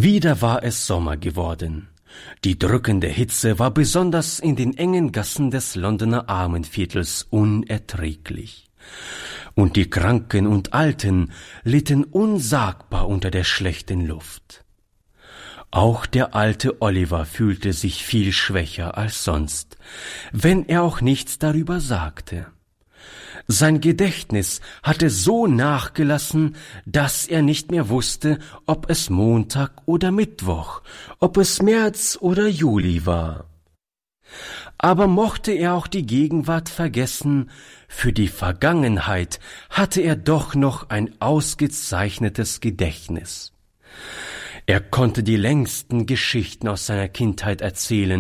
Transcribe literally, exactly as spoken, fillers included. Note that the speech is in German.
Wieder war es Sommer geworden. Die drückende Hitze war besonders in den engen Gassen des Londoner Armenviertels unerträglich. Und die Kranken und Alten litten unsagbar unter der schlechten Luft. Auch der alte Oliver fühlte sich viel schwächer als sonst, wenn er auch nichts darüber sagte. Sein Gedächtnis hatte so nachgelassen, dass er nicht mehr wusste, ob es Montag oder Mittwoch, ob es März oder Juli war. Aber mochte er auch die Gegenwart vergessen, für die Vergangenheit hatte er doch noch ein ausgezeichnetes Gedächtnis. Er konnte die längsten Geschichten aus seiner Kindheit erzählen,